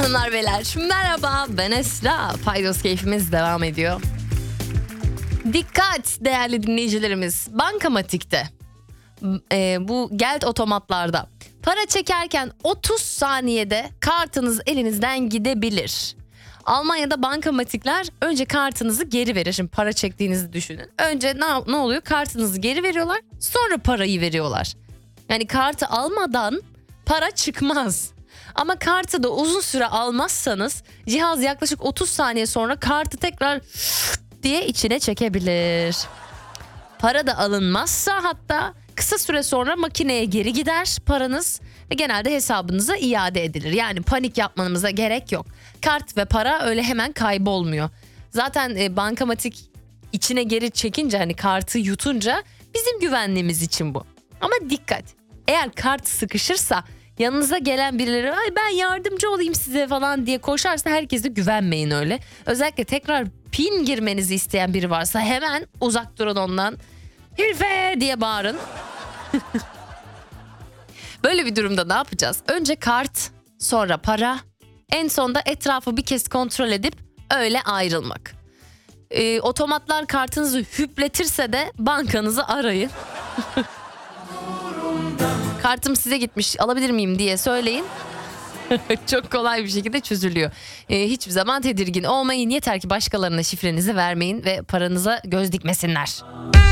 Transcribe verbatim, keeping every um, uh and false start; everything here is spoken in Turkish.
Hanımlar beyler merhaba, ben Esra. Paydos keyfimiz devam ediyor. Dikkat değerli dinleyicilerimiz, bankamatikte e, bu geld otomatlarda para çekerken otuz saniyede kartınız elinizden gidebilir. Almanya'da bankamatikler önce kartınızı geri verir. Şimdi para çektiğinizi düşünün. Önce ne, ne oluyor? Kartınızı geri veriyorlar, sonra parayı veriyorlar. Yani kartı almadan para çıkmaz. Ama kartı da uzun süre almazsanız cihaz yaklaşık otuz saniye sonra kartı tekrar diye içine çekebilir. Para da alınmazsa hatta kısa süre sonra makineye geri gider paranız ve genelde hesabınıza iade edilir. Yani panik yapmanıza gerek yok. Kart ve para öyle hemen kaybolmuyor. Zaten e, bankamatik içine geri çekince, hani kartı yutunca, bizim güvenliğimiz için bu. Ama dikkat, eğer kart sıkışırsa, yanınıza gelen birileri ay ben yardımcı olayım size falan diye koşarsa herkese güvenmeyin öyle. Özellikle tekrar pin girmenizi isteyen biri varsa hemen uzak durun ondan. Herife diye bağırın. Böyle bir durumda ne yapacağız? Önce kart, sonra para, en sonda etrafı bir kez kontrol edip öyle ayrılmak. Ee, otomatlar kartınızı hüpletirse de bankanızı arayın. Kartım size gitmiş, alabilir miyim diye söyleyin. Çok kolay bir şekilde çözülüyor. Ee, hiçbir zaman tedirgin olmayın. Yeter ki başkalarına şifrenizi vermeyin ve paranıza göz dikmesinler.